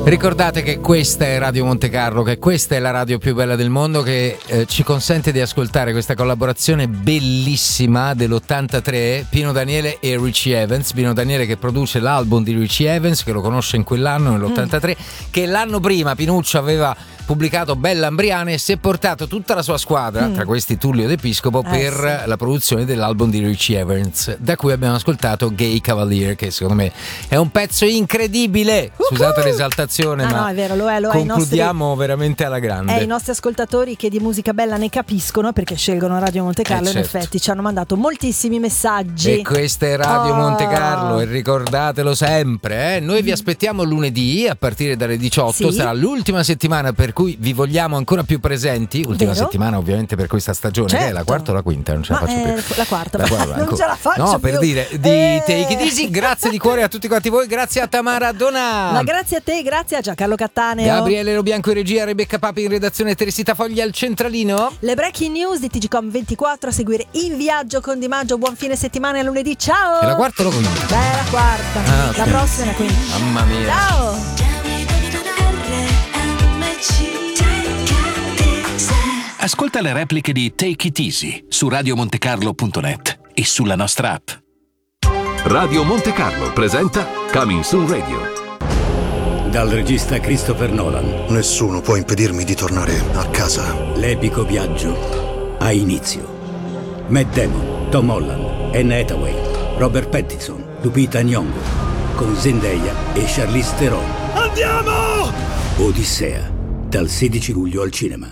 Ricordate che questa è Radio Monte Carlo, che questa è la radio più bella del mondo, che ci consente di ascoltare questa collaborazione bellissima dell'83, Pino Daniele e Richie Evans. Pino Daniele che produce l'album di Richie Evans, che lo conosce in quell'anno, nell'83, che l'anno prima Pinuccio aveva pubblicato Bella Ambriana, e si è portato tutta la sua squadra, tra questi Tullio D'Episcopo, per la produzione dell'album di Richie Evans, da cui abbiamo ascoltato Gay Cavalier, che secondo me è un pezzo incredibile. Scusate l'esaltazione, ma no, è vero, lo è, concludiamo veramente alla grande. I nostri ascoltatori che di musica bella ne capiscono, perché scelgono Radio Monte Carlo, in effetti ci hanno mandato moltissimi messaggi. E questa è Radio Monte Carlo, e ricordatelo sempre, noi vi aspettiamo lunedì a partire dalle 18, sarà l'ultima settimana per cui vi vogliamo ancora più presenti. Ultima settimana ovviamente per questa stagione, che è la quarta o la quinta? Non ce la faccio più. La quarta, non ce la faccio più. No, per dire, di Take It Easy. Grazie di cuore a tutti quanti voi, grazie a Tamara Donà. Ma grazie a te, grazie a Giancarlo Cattaneo, Gabriele Lo Bianco in regia, Rebecca Papi in redazione, Teresita Fogli al centralino. Le breaking news di TGcom24 a seguire in viaggio con Di Maggio. Buon fine settimana, a lunedì, ciao. È la quarta o la quinta? La quarta, okay. La prossima è la quinta. Mamma mia. Ciao. Ascolta le repliche di Take It Easy su radiomontecarlo.net e sulla nostra app. Radio Monte Carlo presenta Coming Soon Radio. Dal regista Christopher Nolan. Nessuno può impedirmi di tornare a casa. L'epico viaggio ha inizio. Matt Damon, Tom Holland, Anne Hathaway, Robert Pattinson, Lupita Nyong'o, con Zendaya e Charlize Theron. Andiamo! Odissea, dal 16 luglio al cinema.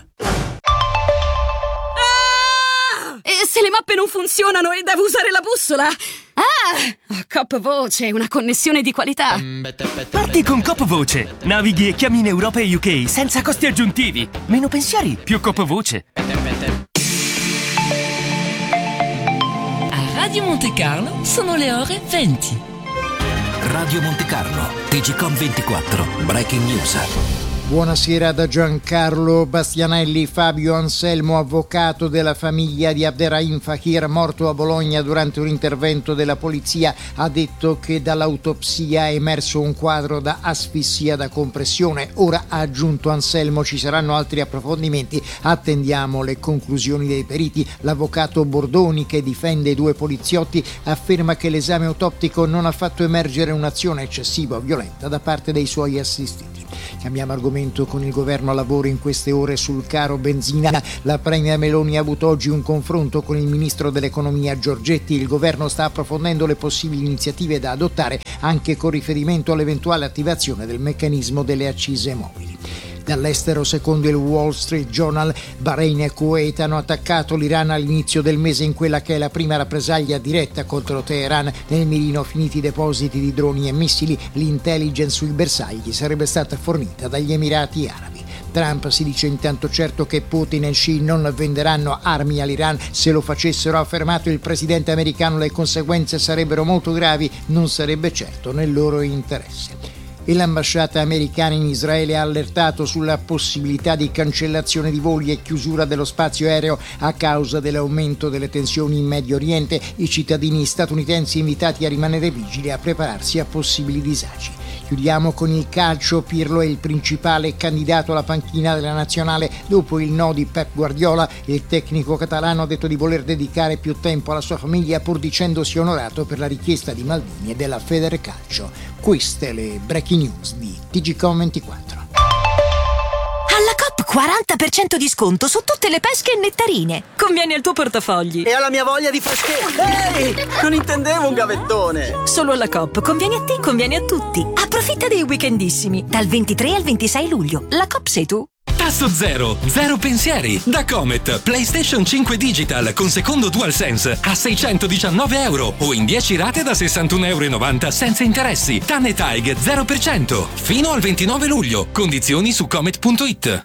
Se le mappe non funzionano e devo usare la bussola? Cop Voce, una connessione di qualità. Parti con Cop Voce. Navighi e chiami in Europa e UK senza costi aggiuntivi. Meno pensieri, più Cop Voce. A Radio Monte Carlo sono le ore 20. Radio Monte Carlo, TGcom24, Breaking News. Buonasera da Giancarlo Bastianelli. Fabio Anselmo, avvocato della famiglia di Abderrahim Fakir, morto a Bologna durante un intervento della polizia, ha detto che dall'autopsia è emerso un quadro da asfissia da compressione. Ora, ha aggiunto Anselmo, ci saranno altri approfondimenti, attendiamo le conclusioni dei periti. L'avvocato Bordoni, che difende i due poliziotti, afferma che l'esame autoptico non ha fatto emergere un'azione eccessiva o violenta da parte dei suoi assistiti. Cambiamo argomento. Con il governo a lavoro in queste ore sul caro benzina. La premier Meloni ha avuto oggi un confronto con il ministro dell'economia Giorgetti. Il governo sta approfondendo le possibili iniziative da adottare anche con riferimento all'eventuale attivazione del meccanismo delle accise mobili. Dall'estero, secondo il Wall Street Journal, Bahrain e Kuwait hanno attaccato l'Iran all'inizio del mese in quella che è la prima rappresaglia diretta contro Teheran. Nel mirino finiti i depositi di droni e missili. L'intelligence sui bersagli sarebbe stata fornita dagli Emirati Arabi. Trump si dice intanto certo che Putin e Xi non venderanno armi all'Iran. Se lo facessero, ha affermato il presidente americano, le conseguenze sarebbero molto gravi, non sarebbe certo nel loro interesse. E l'ambasciata americana in Israele ha allertato sulla possibilità di cancellazione di voli e chiusura dello spazio aereo a causa dell'aumento delle tensioni in Medio Oriente. I cittadini statunitensi invitati a rimanere vigili e a prepararsi a possibili disagi. Chiudiamo con il calcio. Pirlo è il principale candidato alla panchina della nazionale dopo il no di Pep Guardiola. Il tecnico catalano ha detto di voler dedicare più tempo alla sua famiglia, pur dicendosi onorato per la richiesta di Maldini e della Federcalcio. Queste le breaking news di TGcom24. Alla Coop 40% di sconto su tutte le pesche e nettarine. Conviene al tuo portafogli. E alla mia voglia di freschezza. Ehi, non intendevo un gavettone. Solo alla Coop. Conviene a te, conviene a tutti. Approfitta dei weekendissimi. Dal 23 al 26 luglio. La Coop sei tu. Tasso zero, zero pensieri. Da Comet, PlayStation 5 Digital con secondo DualSense a €619 o in 10 rate da €61,90 senza interessi. TAG 0%. Fino al 29 luglio. Condizioni su comet.it.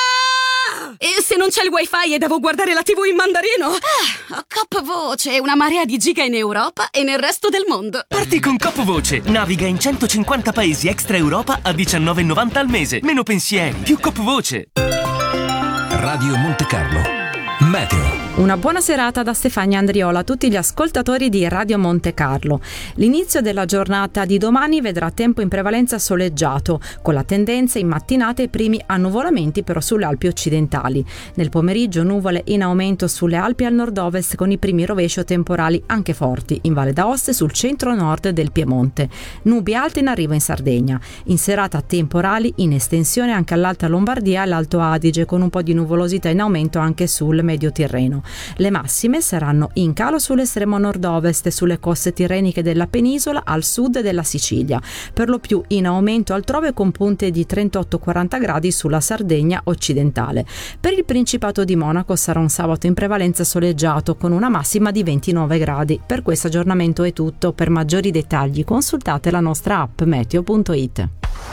E se non c'è il wifi e devo guardare la TV in mandarino? Cop Voce, una marea di giga in Europa e nel resto del mondo. Parti con Cop Voce. Naviga in 150 paesi extra Europa a €19,90 al mese. Meno pensieri, più Cop Voce. Radio Monte Carlo. Meteo. Una buona serata da Stefania Andriola a tutti gli ascoltatori di Radio Monte Carlo. L'inizio della giornata di domani vedrà tempo in prevalenza soleggiato, con la tendenza in mattinata ai primi annuvolamenti però sulle Alpi occidentali. Nel pomeriggio nuvole in aumento sulle Alpi al nord-ovest con i primi rovescio temporali anche forti in Valle d'Aosta e sul centro-nord del Piemonte. Nubi alte in arrivo in Sardegna. In serata temporali in estensione anche all'Alta Lombardia e all'Alto Adige con un po' di nuvolosità in aumento anche sul Medio Tirreno. Le massime saranno in calo sull'estremo nord-ovest e sulle coste tirreniche della penisola al sud della Sicilia, per lo più in aumento altrove con punte di 38-40 gradi sulla Sardegna occidentale. Per il Principato di Monaco sarà un sabato in prevalenza soleggiato con una massima di 29 gradi. Per questo aggiornamento è tutto. Per maggiori dettagli consultate la nostra app meteo.it.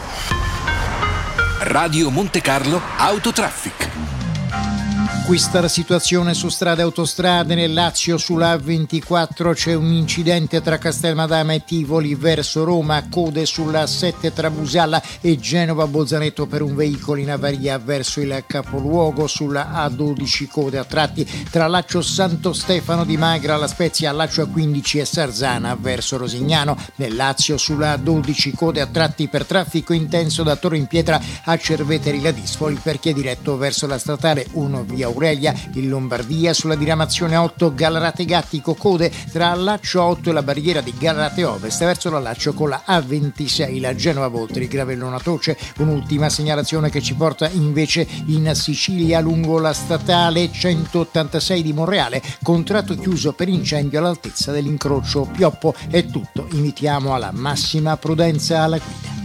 Radio Monte Carlo Autotraffic. Questa la situazione su strade e autostrade. Nel Lazio sulla A24 c'è un incidente tra Castelmadama e Tivoli verso Roma, code sulla A7 tra Busalla e Genova Bolzaneto per un veicolo in avaria verso il capoluogo. Sulla A12 code a tratti tra Laccio Santo Stefano di Magra, La Spezia, Laccio A15 e Sarzana verso Rosignano. Nel Lazio sulla A12 code a tratti per traffico intenso da Torre in Pietra a Cerveteri Ladispoli per chi è diretto verso la statale 1 via Aurelia. In Lombardia sulla diramazione 8 Gallarate Gattico, code tra Laccio 8 e la barriera di Gallarate Ovest verso la Laccio con la A26, la Genova Voltri Gravellona Toce. Un'ultima segnalazione che ci porta invece in Sicilia lungo la statale 186 di Monreale, contratto chiuso per incendio all'altezza dell'incrocio Pioppo. È tutto, invitiamo alla massima prudenza alla guida.